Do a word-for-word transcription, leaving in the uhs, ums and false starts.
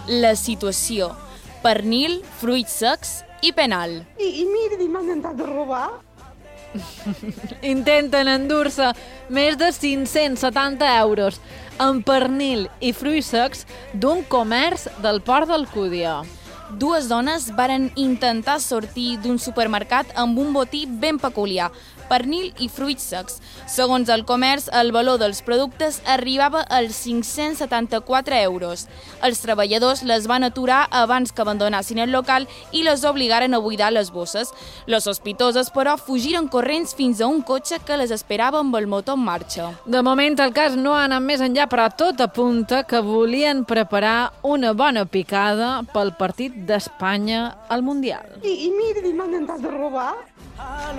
la situació. Pernil, fruits secs i penal. I, i mira, m'han intentat robar. Intenten endur-se més de cinc-cents setanta euros en pernil i fruits secs d'un comerç del Port d'Alcúdia. Dues dones varen intentar sortir d'un supermercat amb un botí ben peculiar, pernil i fruits secs. Segons el comerç, el valor dels productes arribava als cinc-cents setanta-quatre euros. Els treballadors les van aturar abans que abandonassin el local i les obligaren a buidar les bosses. Les sospitoses, però, fugiren corrents fins a un cotxe que les esperava amb el motor en marxa. De moment el cas no ha anat més enllà, però tot apunta que volien preparar una bona picada pel partit d'Espanya al Mundial. I, i mira, m'han intentat robar.